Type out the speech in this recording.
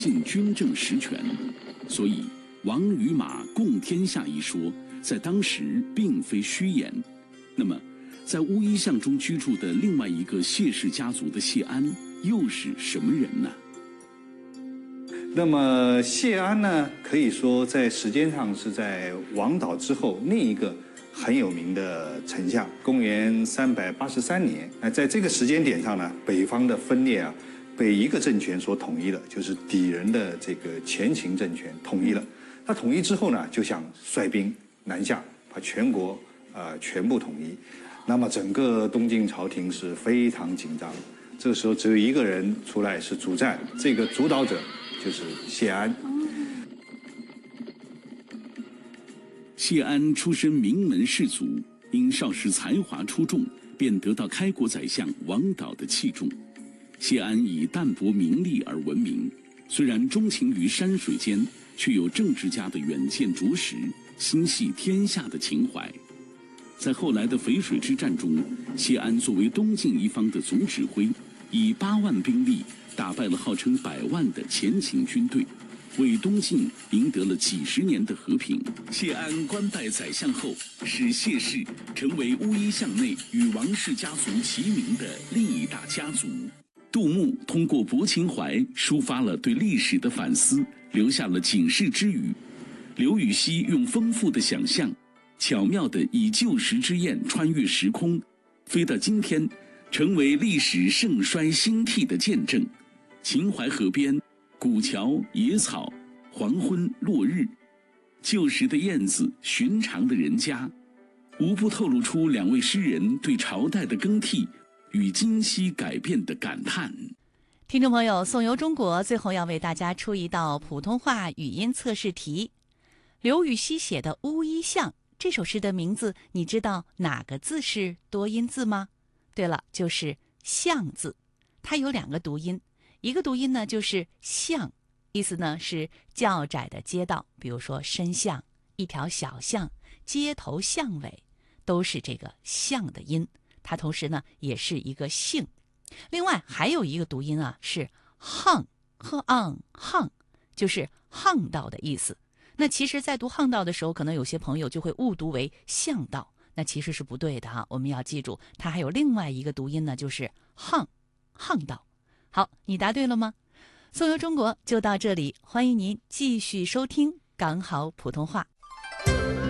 尽军政实权，所以王与马共天下一说在当时并非虚言。那么在乌衣巷中居住的另外一个谢氏家族的谢安又是什么人呢？ 那么谢安呢，可以说在时间上是在王导之后另一个很有名的丞相。公元383年，那在这个时间点上呢，北方的分裂啊，被一个政权所统一了，就是氐人的这个前秦政权统一了。他统一之后呢，就想率兵南下，把全国全部统一。那么整个东晋朝廷是非常紧张。这个时候只有一个人出来是主战，这个主导者就是谢安。 谢安出身名门士族，因少时才华出众，便得到开国宰相王导的器重。谢安以淡泊名利而闻名，虽然钟情于山水间，却有政治家的远见卓识，心系天下的情怀。在后来的淝水之战中，谢安作为东晋一方的总指挥，以8万兵力打败了号称100万的前秦军队，为东晋赢得了几十年的和平。谢安官拜宰相后，使谢氏成为乌衣巷内与王氏家族齐名的另一大家族。杜牧通过泊秦淮抒发了对历史的反思，留下了警示之语。刘禹锡用丰富的想象，巧妙地以旧时之焰穿越时空，飞到今天，成为历史盛衰兴替的见证。秦淮河边，古桥、野草、黄昏、落日，旧时的燕子，寻常的人家，无不透露出两位诗人对朝代的更替与今昔改变的感叹。 听众朋友，颂游中国最后要为大家出一道普通话语音测试题。刘禹锡写的《乌衣巷》这首诗的名字，你知道哪个字是多音字吗？对了，就是巷字。它有2个读音，一个读音呢就是巷，意思呢是较窄的街道，比如说深巷、一条小巷、街头巷尾，都是这个巷的音。它同时呢也是一个姓。另外还有一个读音啊是巷，巷，就是巷道的意思。那其实在读巷道的时候，可能有些朋友就会误读为巷道，那其实是不对的哈。我们要记住，它还有另外一个读音呢，就是巷道。好，你答对了吗？颂游中国就到这里，欢迎您继续收听港好普通话。